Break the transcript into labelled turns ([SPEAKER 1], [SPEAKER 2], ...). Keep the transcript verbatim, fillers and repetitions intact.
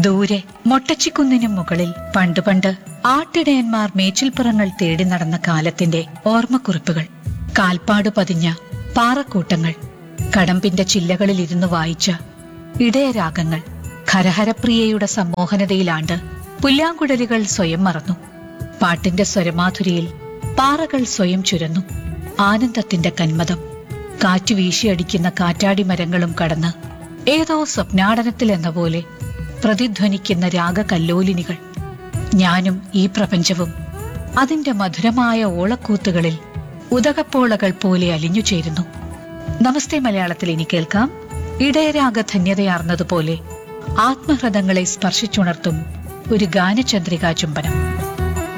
[SPEAKER 1] ദൂരെ മൊട്ടച്ചിക്കുന്നിനും മുകളിൽ പണ്ട് പണ്ട് ആട്ടിടയന്മാർ മേച്ചിൽപ്പുറങ്ങൾ തേടി നടന്ന കാലത്തിന്റെ ഓർമ്മക്കുറിപ്പുകൾ, കാൽപ്പാടു പതിഞ്ഞ പാറക്കൂട്ടങ്ങൾ, കടമ്പിന്റെ ചില്ലകളിൽ ഇരുന്ന് വായിച്ച ഇടയരാഗങ്ങൾ. ഖരഹരപ്രിയയുടെ സമ്മോഹനതയിലാണ്ട് പുല്ലാങ്കുഴലുകൾ സ്വയം മറന്നു. പാട്ടിന്റെ സ്വരമാധുരിയിൽ പാറകൾ സ്വയം ചുരന്നു. ആനന്ദത്തിന്റെ കന്മതം. കാറ്റു വീശിയടിക്കുന്ന കാറ്റാടി മരങ്ങളും കടന്ന് ഏതോ സ്വപ്നാടനത്തിൽ എന്ന പോലെ പ്രതിധ്വനിക്കുന്ന രാഗകല്ലോലിനികൾ. ഞാനും ഈ പ്രപഞ്ചവും അതിന്റെ മധുരമായ ഓളക്കൂത്തുകളിൽ ഉദകപ്പോളകൾ പോലെ അലിഞ്ഞു ചേരുന്നു. നമസ്തേ മലയാളത്തിൽ ഇനി കേൾക്കാം, ഇടയരാഗ ധന്യതയാർന്നതുപോലെ ആത്മഹൃദങ്ങളെ സ്പർശിച്ചുണർത്തും ഒരു ഗാനചന്ദ്രികാ ചുംബനം.